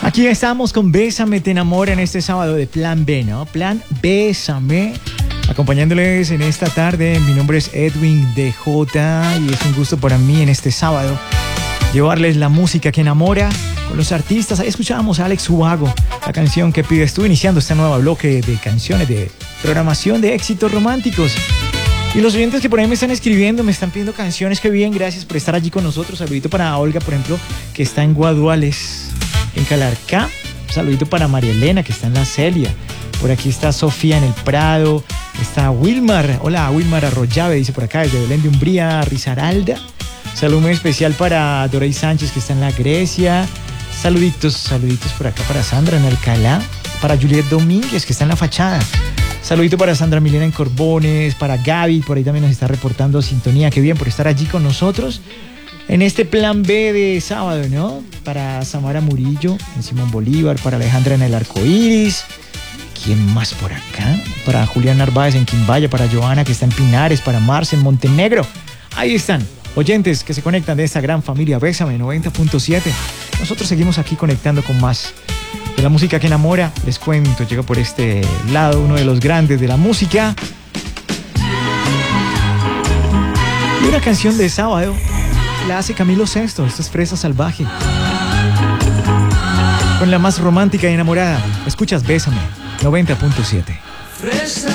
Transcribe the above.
Aquí estamos con Bésame, te enamora en este sábado de Plan B, ¿no? Plan Bésame. Acompañándoles en esta tarde, mi nombre es Edwin DJ y es un gusto para mí en este sábado llevarles la música que enamora con los artistas. Ahí escuchábamos a Alex Ubago, la canción que pides tú, iniciando este nuevo bloque de canciones de programación de éxitos románticos. Y los oyentes que por ahí me están escribiendo, me están pidiendo canciones, que bien, gracias por estar allí con nosotros. Saludito para Olga, por ejemplo, que está en Guaduales, en Calarcá. Saludito para María Elena, que está en La Celia. Por aquí está Sofía en el Prado. Está Wilmar. Hola, Wilmar Arroyave, dice por acá, desde Belén de Umbría, Risaralda. Saludo muy especial para Dorey Sánchez, que está en La Grecia. Saluditos por acá para Sandra en Alcalá. Para Juliet Domínguez, que está en La Fachada. Saludito para Sandra Milena en Corbones. Para Gaby, por ahí también nos está reportando sintonía. Qué bien por estar allí con nosotros en este plan B de sábado, ¿no? Para Samara Murillo en Simón Bolívar. Para Alejandra en el Arco Iris. ¿Quién más por acá? Para Julián Narváez en Quimbaya. Para Joana, que está en Pinares. Para Marce en Montenegro. Ahí están oyentes que se conectan de esta gran familia Bésame 90.7. Nosotros seguimos aquí conectando con más de la música que enamora. Les cuento, llega por este lado uno de los grandes de la música. Y una canción de sábado la hace Camilo Sesto. Esto es Fresa Salvaje. Con la más romántica y enamorada. Escuchas Bésame 90.7.